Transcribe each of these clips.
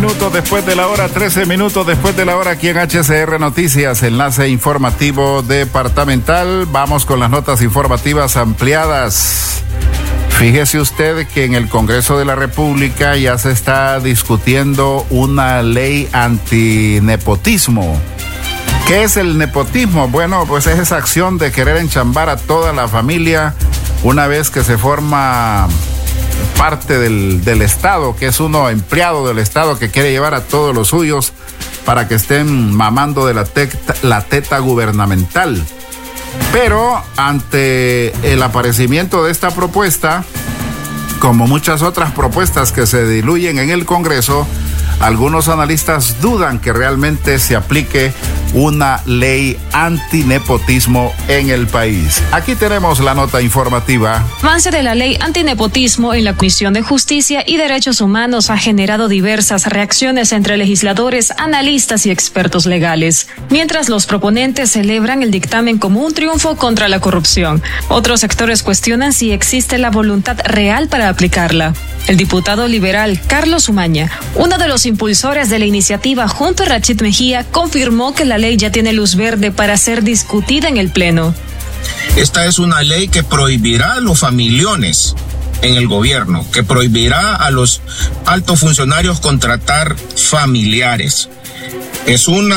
minutos después de la hora, 13 minutos después de la hora, aquí en HCR Noticias, enlace informativo departamental. Vamos con las notas informativas ampliadas. Fíjese usted que en el Congreso de la República ya se está discutiendo una ley antinepotismo. ¿Qué es el nepotismo? Bueno, pues es esa acción de querer enchambar a toda la familia una vez que se forma parte del Estado, que es uno empleado del Estado que quiere llevar a todos los suyos para que estén mamando de la teta gubernamental. Pero ante el aparecimiento de esta propuesta, como muchas otras propuestas que se diluyen en el Congreso, algunos analistas dudan que realmente se aplique una ley antinepotismo en el país. Aquí tenemos la nota informativa. Avance de la ley antinepotismo en la Comisión de Justicia y Derechos Humanos ha generado diversas reacciones entre legisladores, analistas y expertos legales. Mientras los proponentes celebran el dictamen como un triunfo contra la corrupción, otros sectores cuestionan si existe la voluntad real para aplicarla. El diputado liberal Carlos Umaña, uno de los impulsores de la iniciativa junto a Rachid Mejía, confirmó que la ley ya tiene luz verde para ser discutida en el Pleno. Esta es una ley que prohibirá a los familiones en el gobierno, que prohibirá a los altos funcionarios contratar familiares. Es un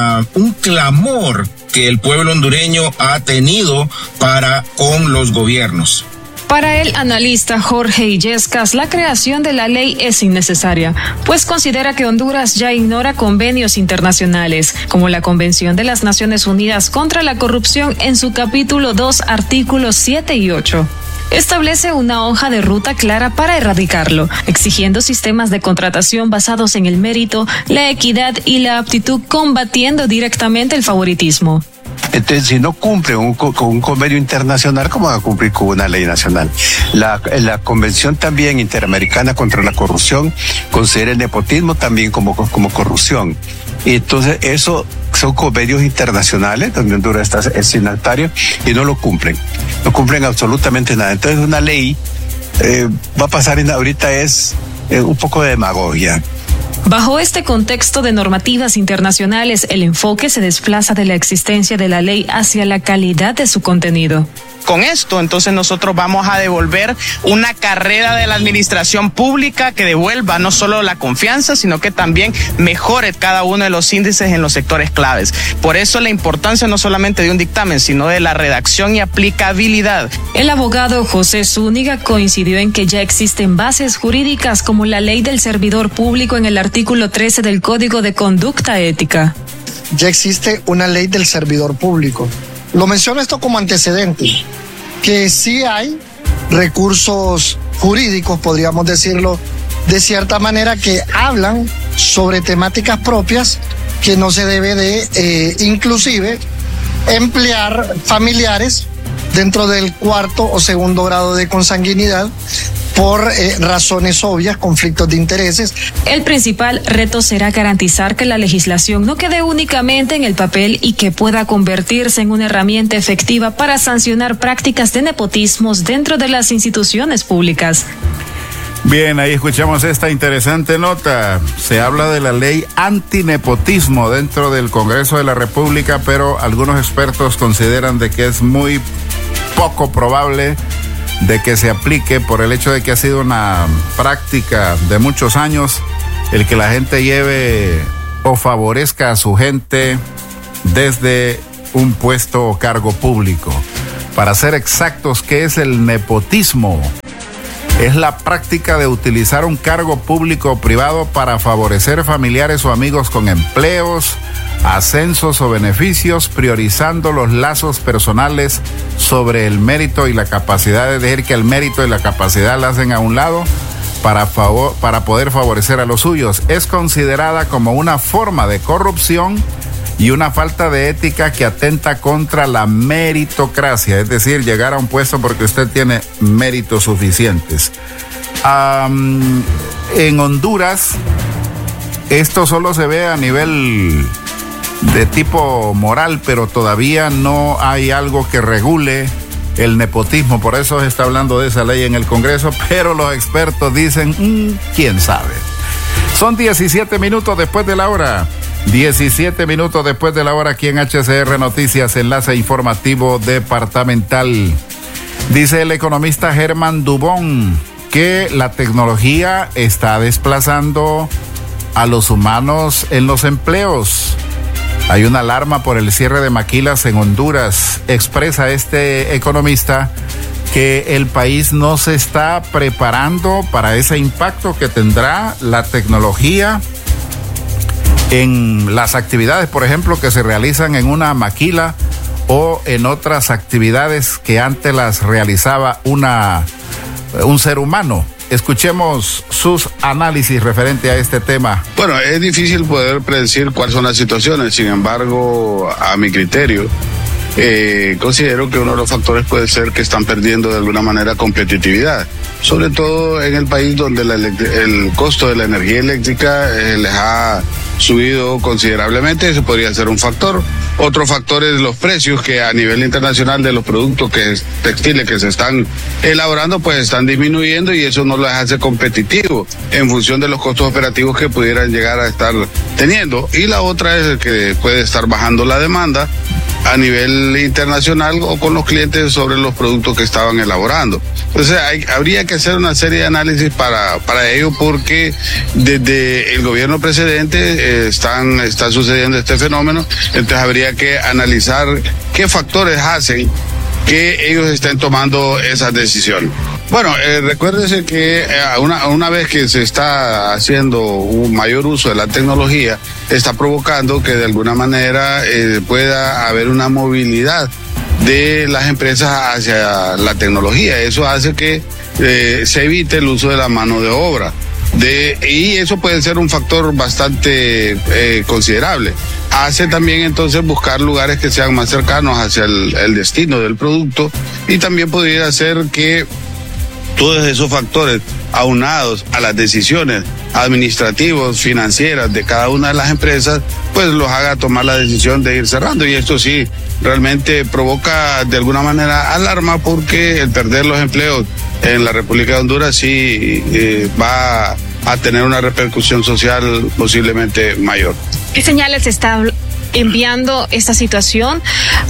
clamor que el pueblo hondureño ha tenido para con los gobiernos. Para el analista Jorge Illescas, la creación de la ley es innecesaria, pues considera que Honduras ya ignora convenios internacionales, como la Convención de las Naciones Unidas contra la Corrupción en su capítulo 2, artículos 7 y 8. Establece una hoja de ruta clara para erradicarlo, exigiendo sistemas de contratación basados en el mérito, la equidad y la aptitud, combatiendo directamente el favoritismo. Entonces, si no cumple con un convenio internacional, ¿cómo va a cumplir con una ley nacional? La Convención también Interamericana contra la Corrupción considera el nepotismo también como corrupción. Y entonces, eso son convenios internacionales donde Honduras es signatario y no lo cumplen. No cumplen absolutamente nada. Entonces, una ley va a pasar ahorita es un poco de demagogia. Bajo este contexto de normativas internacionales, el enfoque se desplaza de la existencia de la ley hacia la calidad de su contenido. Con esto, entonces nosotros vamos a devolver una carrera de la administración pública que devuelva no solo la confianza, sino que también mejore cada uno de los índices en los sectores claves. Por eso la importancia no solamente de un dictamen, sino de la redacción y aplicabilidad. El abogado José Zúñiga coincidió en que ya existen bases jurídicas como la ley del servidor público en el artículo 13 del Código de Conducta Ética. Ya existe una ley del servidor público. Lo menciono esto como antecedente, que sí hay recursos jurídicos, podríamos decirlo de cierta manera, que hablan sobre temáticas propias que no se debe de inclusive emplear familiares dentro del cuarto o segundo grado de consanguinidad por razones obvias, conflictos de intereses. El principal reto será garantizar que la legislación no quede únicamente en el papel y que pueda convertirse en una herramienta efectiva para sancionar prácticas de nepotismos dentro de las instituciones públicas. Bien, ahí escuchamos esta interesante nota. Se habla de la ley antinepotismo dentro del Congreso de la República, pero algunos expertos consideran de que es muy poco probable de que se aplique por el hecho de que ha sido una práctica de muchos años el que la gente lleve o favorezca a su gente desde un puesto o cargo público. Para ser exactos, ¿qué es el nepotismo? Es la práctica de utilizar un cargo público o privado para favorecer familiares o amigos con empleos, ascensos o beneficios, priorizando los lazos personales sobre el mérito y la capacidad, es decir, que el mérito y la capacidad la hacen a un lado para poder favorecer a los suyos. Es considerada como una forma de corrupción y una falta de ética que atenta contra la meritocracia, es decir, llegar a un puesto porque usted tiene méritos suficientes. En Honduras, esto solo se ve a nivel de tipo moral, pero todavía no hay algo que regule el nepotismo. Por eso se está hablando de esa ley en el Congreso, pero los expertos dicen, quién sabe. Son 17 minutos después de la hora. 17 minutos después de la hora aquí en HCR Noticias, enlace informativo departamental. Dice el economista Germán Dubón que la tecnología está desplazando a los humanos en los empleos. Hay una alarma por el cierre de maquilas en Honduras. Expresa este economista que el país no se está preparando para ese impacto que tendrá la tecnología en las actividades, por ejemplo, que se realizan en una maquila o en otras actividades que antes las realizaba un ser humano. Escuchemos sus análisis referente a este tema. Bueno, es difícil poder predecir cuáles son las situaciones, sin embargo, a mi criterio, considero que uno de los factores puede ser que están perdiendo de alguna manera competitividad, sobre todo en el país donde el costo de la energía eléctrica les ha subido considerablemente. Eso podría ser un factor. Otro factor es los precios que a nivel internacional de los productos textiles que se están elaborando pues están disminuyendo y eso no los hace competitivos en función de los costos operativos que pudieran llegar a estar teniendo. Y la otra es que puede estar bajando la demanda a nivel internacional o con los clientes sobre los productos que estaban elaborando. Entonces habría que hacer una serie de análisis para ello, porque desde el gobierno precedente está sucediendo este fenómeno. Entonces habría que analizar qué factores hacen que ellos estén tomando esas decisiones. Bueno, recuérdese que una vez que se está haciendo un mayor uso de la tecnología, está provocando que de alguna manera pueda haber una movilidad de las empresas hacia la tecnología. Eso hace que se evite el uso de la mano de obra. Y eso puede ser un factor bastante considerable. Hace también entonces buscar lugares que sean más cercanos hacia el destino del producto, y también podría ser que todos esos factores aunados a las decisiones administrativas, financieras de cada una de las empresas, pues los haga tomar la decisión de ir cerrando. Y esto sí realmente provoca de alguna manera alarma, porque el perder los empleos en la República de Honduras sí va a tener una repercusión social posiblemente mayor. ¿Qué señales está enviando esta situación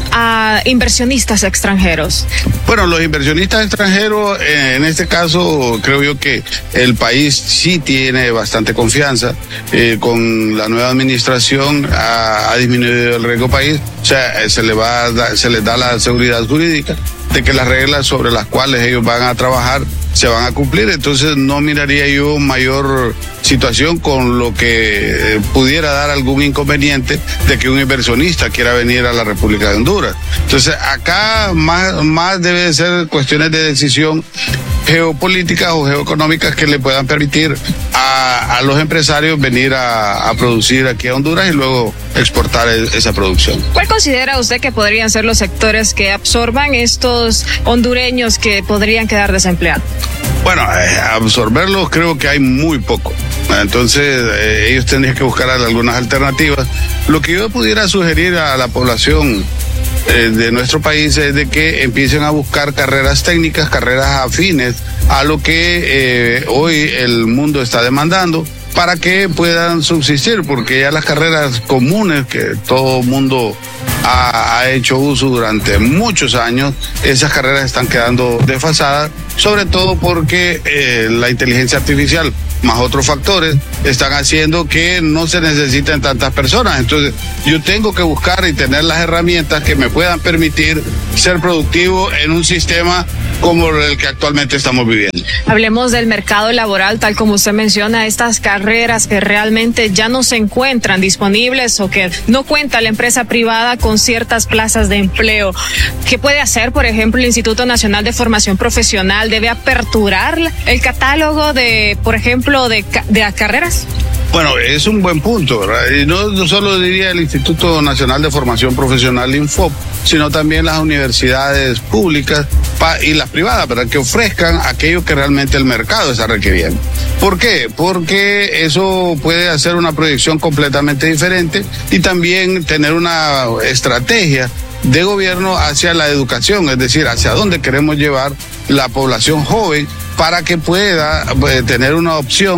a inversionistas extranjeros? Bueno, los inversionistas extranjeros, en este caso, creo yo que el país sí tiene bastante confianza. Con la nueva administración ha disminuido el riesgo país. O sea, se les da la seguridad jurídica de que las reglas sobre las cuales ellos van a trabajar se van a cumplir. Entonces no miraría yo mayor situación con lo que pudiera dar algún inconveniente de que un inversionista quiera venir a la República de Honduras. Entonces acá más debe de ser cuestiones de decisión geopolíticas o geoeconómicas que le puedan permitir a los empresarios venir a producir aquí a Honduras y luego exportar esa producción. ¿Cuál considera usted que podrían ser los sectores que absorban estos hondureños que podrían quedar desempleados? Bueno, absorberlos creo que hay muy poco. Entonces ellos tendrían que buscar algunas alternativas. Lo que yo pudiera sugerir a la población de nuestro país es de que empiecen a buscar carreras técnicas, carreras afines a lo que hoy el mundo está demandando, para que puedan subsistir, porque ya las carreras comunes que todo mundo ha hecho uso durante muchos años, esas carreras están quedando desfasadas, sobre todo porque la inteligencia artificial más otros factores están haciendo que no se necesiten tantas personas. Entonces yo tengo que buscar y tener las herramientas que me puedan permitir ser productivo en un sistema como el que actualmente estamos viviendo. Hablemos del mercado laboral, tal como usted menciona, estas carreras que realmente ya no se encuentran disponibles o que no cuenta la empresa privada con ciertas plazas de empleo. ¿Qué puede hacer, por ejemplo, el Instituto Nacional de Formación Profesional? ¿Debe aperturar el catálogo de, por ejemplo, de carreras? Bueno, es un buen punto, ¿verdad? Y no solo diría el Instituto Nacional de Formación Profesional, INFOP, sino también las universidades públicas y las privadas, ¿verdad?, que ofrezcan aquello que realmente el mercado está requiriendo. ¿Por qué? Porque eso puede hacer una proyección completamente diferente y también tener una estrategia de gobierno hacia la educación, es decir, hacia dónde queremos llevar la población joven para que pueda tener una opción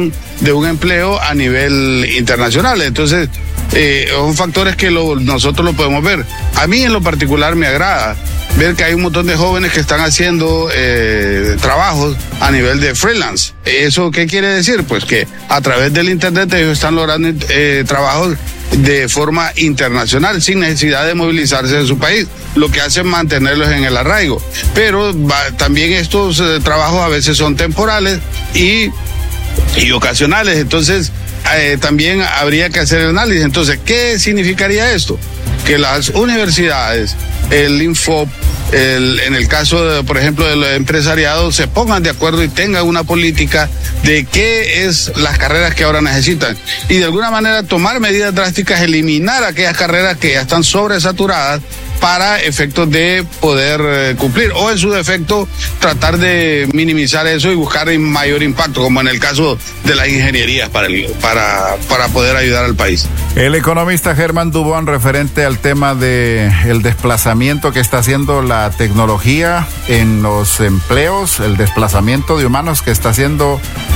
de un empleo a nivel internacional. Entonces, son factores que nosotros lo podemos ver. A mí en lo particular me agrada ver que hay un montón de jóvenes que están haciendo trabajos a nivel de freelance. ¿Eso qué quiere decir? Pues que a través del internet ellos están logrando trabajos de forma internacional sin necesidad de movilizarse de su país, lo que hace es mantenerlos en el arraigo. Pero también estos trabajos a veces son temporales y ocasionales, entonces también habría que hacer el análisis. Entonces, ¿qué significaría esto? Que las universidades, el Infop, en el caso, por ejemplo, del empresariado, se pongan de acuerdo y tengan una política de qué es las carreras que ahora necesitan. Y de alguna manera tomar medidas drásticas, eliminar aquellas carreras que ya están sobresaturadas para efectos de poder cumplir, o en su defecto tratar de minimizar eso y buscar mayor impacto, como en el caso de las ingenierías para poder ayudar al país. El economista Germán Dubón, referente al tema de el desplazamiento que está haciendo la tecnología en los empleos, el desplazamiento de humanos que está haciendo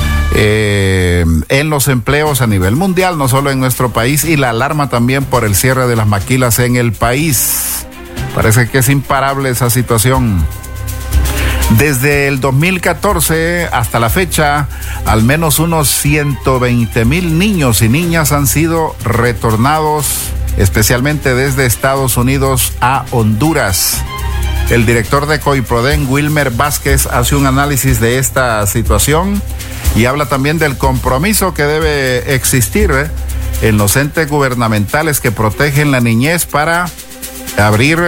en los empleos a nivel mundial, no solo en nuestro país, y la alarma también por el cierre de las maquilas en el país. Parece que es imparable esa situación. Desde el 2014 hasta la fecha, al menos unos 120,000 niños y niñas han sido retornados, especialmente desde Estados Unidos a Honduras. El director de COIPRODEN, Wilmer Vázquez, hace un análisis de esta situación y habla también del compromiso que debe existir en los entes gubernamentales que protegen la niñez para abrir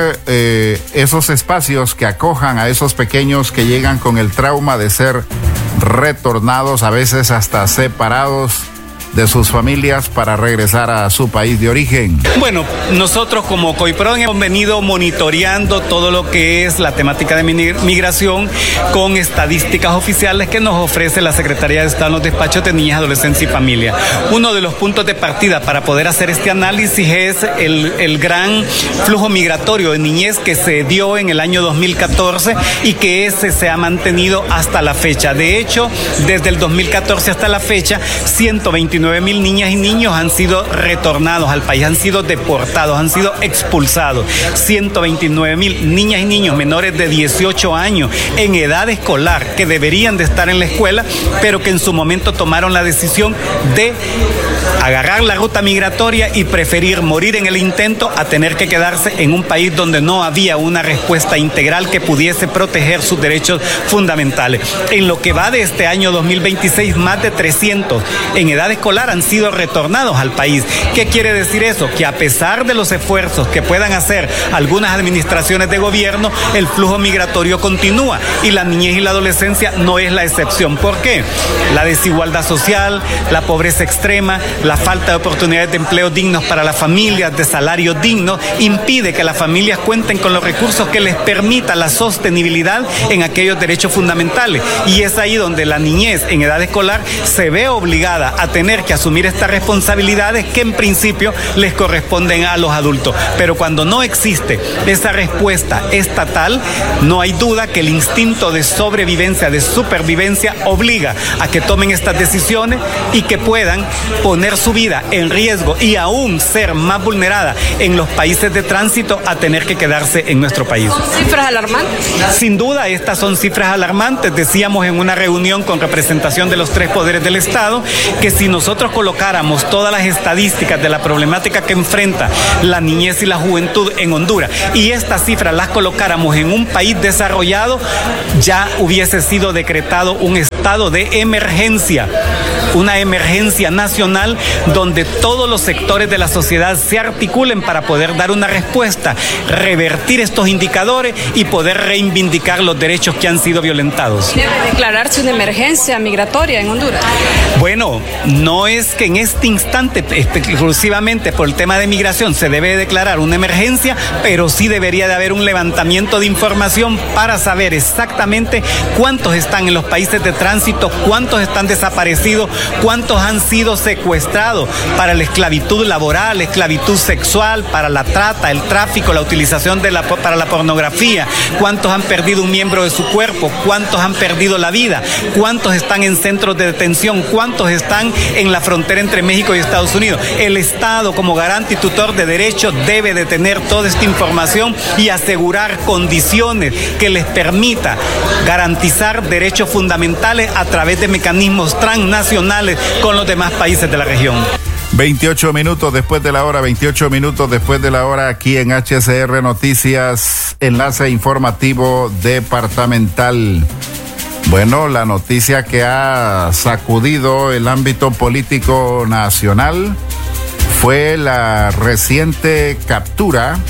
esos espacios que acojan a esos pequeños que llegan con el trauma de ser retornados, a veces hasta separados de sus familias para regresar a su país de origen. Bueno, nosotros como COIPRODEN hemos venido monitoreando todo lo que es la temática de migración con estadísticas oficiales que nos ofrece la Secretaría de Estado en los despachos de niñas, adolescencia y familia. Uno de los puntos de partida para poder hacer este análisis es el gran flujo migratorio de niñez que se dio en el año 2014 y que ese se ha mantenido hasta la fecha. De hecho, desde el 2014 hasta la fecha, 129,000 niñas y niños han sido retornados al país, han sido deportados, han sido expulsados. 129,000 niñas y niños menores de 18 años en edad escolar que deberían de estar en la escuela, pero que en su momento tomaron la decisión de agarrar la ruta migratoria y preferir morir en el intento a tener que quedarse en un país donde no había una respuesta integral que pudiese proteger sus derechos fundamentales. En lo que va de este año 2026, más de 300 en edad escolar han sido retornados al país. ¿Qué quiere decir eso? Que a pesar de los esfuerzos que puedan hacer algunas administraciones de gobierno, el flujo migratorio continúa y la niñez y la adolescencia no es la excepción. ¿Por qué? La desigualdad social, la pobreza extrema, la falta de oportunidades de empleo dignos para las familias, de salarios dignos, impide que las familias cuenten con los recursos que les permita la sostenibilidad en aquellos derechos fundamentales. Y es ahí donde la niñez en edad escolar se ve obligada a tener que asumir estas responsabilidades que en principio les corresponden a los adultos. Pero cuando no existe esa respuesta estatal, no hay duda que el instinto de sobrevivencia, de supervivencia, obliga a que tomen estas decisiones y que puedan poner su vida en riesgo y aún ser más vulnerada en los países de tránsito a tener que quedarse en nuestro país. ¿Cifras alarmantes? Sin duda, estas son cifras alarmantes. Decíamos en una reunión con representación de los tres poderes del Estado que si nosotros colocáramos todas las estadísticas de la problemática que enfrenta la niñez y la juventud en Honduras y estas cifras las colocáramos en un país desarrollado, ya hubiese sido decretado un estado de emergencia, una emergencia nacional donde todos los sectores de la sociedad se articulen para poder dar una respuesta, revertir estos indicadores y poder reivindicar los derechos que han sido violentados. ¿Debe declararse una emergencia migratoria en Honduras? Bueno, no es que en este instante, exclusivamente por el tema de migración, se debe declarar una emergencia, pero sí debería de haber un levantamiento de información para saber exactamente cuántos están en los países de tránsito, cuántos están desaparecidos, ¿Cuántos han sido secuestrados para la esclavitud laboral, la esclavitud sexual, para la trata, el tráfico, la utilización para la pornografía? ¿Cuántos han perdido un miembro de su cuerpo? ¿Cuántos han perdido la vida? ¿Cuántos están en centros de detención? ¿Cuántos están en la frontera entre México y Estados Unidos? El Estado, como garante y tutor de derechos, debe de tener toda esta información y asegurar condiciones que les permita garantizar derechos fundamentales a través de mecanismos transnacionales con los demás países de la región. 28 minutos después de la hora, 28 minutos después de la hora, aquí en HCR Noticias, enlace informativo departamental. Bueno, la noticia que ha sacudido el ámbito político nacional fue la reciente captura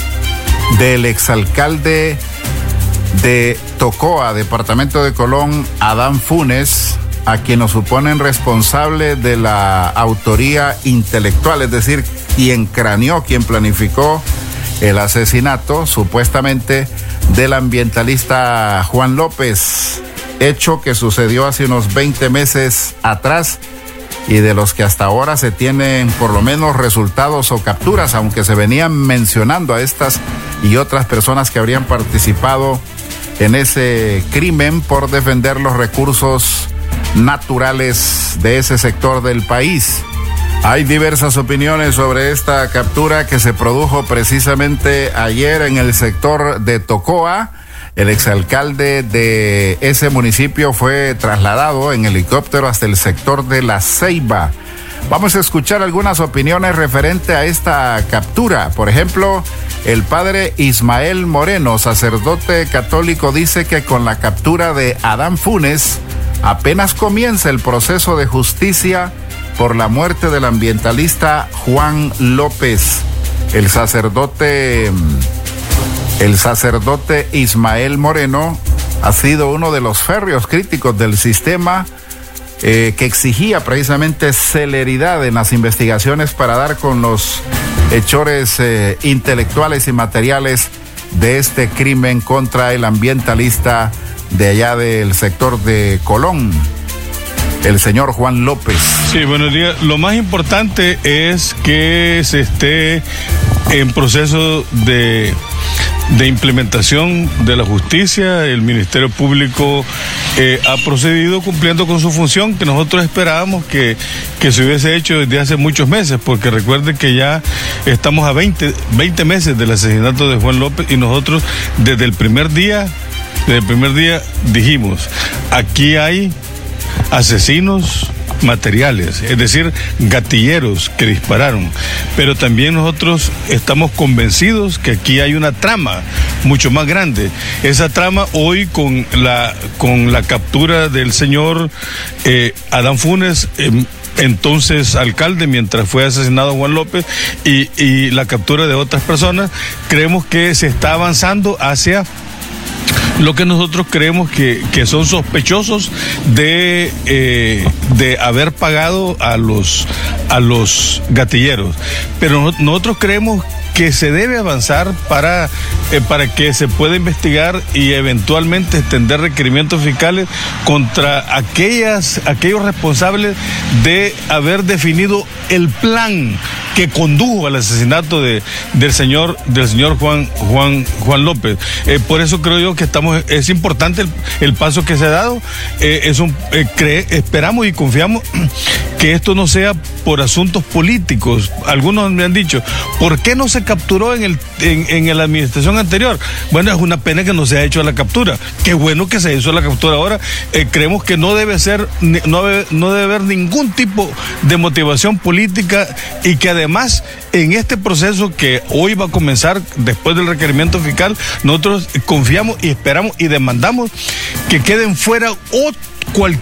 del exalcalde de Tocoa, departamento de Colón, Adán Funes, a quien nos suponen responsable de la autoría intelectual, es decir, quien craneó, quien planificó el asesinato, supuestamente, del ambientalista Juan López, hecho que sucedió hace unos 20 meses atrás y de los que hasta ahora se tienen por lo menos resultados o capturas, aunque se venían mencionando a estas y otras personas que habrían participado en ese crimen por defender los recursos naturales de ese sector del país. Hay diversas opiniones sobre esta captura que se produjo precisamente ayer en el sector de Tocoa. El exalcalde de ese municipio fue trasladado en helicóptero hasta el sector de La Ceiba. Vamos a escuchar algunas opiniones referente a esta captura. Por ejemplo, el padre Ismael Moreno, sacerdote católico, dice que con la captura de Adán Funes apenas comienza el proceso de justicia por la muerte del ambientalista Juan López. El sacerdote Ismael Moreno ha sido uno de los férreos críticos del sistema que exigía precisamente celeridad en las investigaciones para dar con los hechores intelectuales y materiales de este crimen contra el ambientalista de allá del sector de Colón, el señor Juan López. Sí, buenos días. Lo más importante es que se esté en proceso de implementación de la justicia. El Ministerio Público ha procedido cumpliendo con su función que nosotros esperábamos que se hubiese hecho desde hace muchos meses, porque recuerden que ya estamos a 20 meses del asesinato de Juan López y nosotros desde el primer día dijimos, aquí hay asesinos materiales, es decir, gatilleros que dispararon, pero también nosotros estamos convencidos que aquí hay una trama mucho más grande. Esa trama hoy con la captura del señor Adán Funes, entonces alcalde, mientras fue asesinado Juan López, y la captura de otras personas, creemos que se está avanzando hacia lo que nosotros creemos que son sospechosos de haber pagado a los gatilleros. Pero nosotros creemos que se debe avanzar para que se pueda investigar y eventualmente extender requerimientos fiscales contra aquellos responsables de haber definido el plan que condujo al asesinato del señor Juan López. Por eso creo yo que es importante el paso que se ha dado. Esperamos y confiamos que esto no sea por asuntos políticos. Algunos me han dicho, ¿por qué no se capturó en la administración anterior? Bueno, es una pena que no se haya hecho la captura. Qué bueno que se hizo la captura ahora. Creemos que no debe haber ningún tipo de motivación política, y que además en este proceso que hoy va a comenzar después del requerimiento fiscal, nosotros confiamos y esperamos y demandamos que queden fuera cualquier